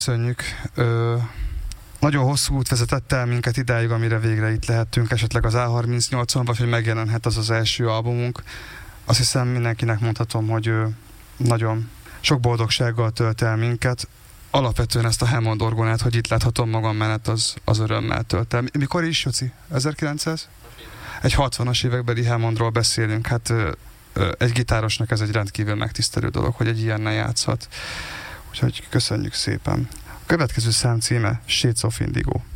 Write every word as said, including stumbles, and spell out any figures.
Köszönjük. Ö, nagyon hosszú út vezetett el minket idáig, amire végre itt lehettünk, esetleg az á harmincnyolcon, vagy hogy megjelenhet az az első albumunk. Azt hiszem mindenkinek mondhatom, hogy ö, nagyon sok boldogsággal tölt el minket. Alapvetően ezt a Hammond orgonát, hogy itt láthatom magam mellett, az, az örömmel tölt el. Mikor is, Joci? ezerkilencszáz? Egy hatvanas évekbeli Hammondról beszélünk. Hát ö, ö, egy gitárosnak ez egy rendkívül megtisztelő dolog, hogy egy ilyennel játszhat. Úgyhogy köszönjük szépen. A következő szám címe Shades of Indigo.